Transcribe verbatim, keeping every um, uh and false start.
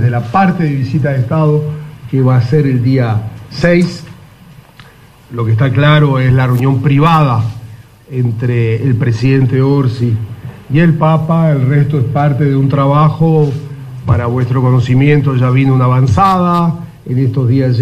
de la parte de visita de Estado que va a ser el día seis. Lo que está claro es la reunión privada entre el presidente Orsi y el Papa. El resto es parte de un trabajo, para vuestro conocimiento ya vino una avanzada en estos días.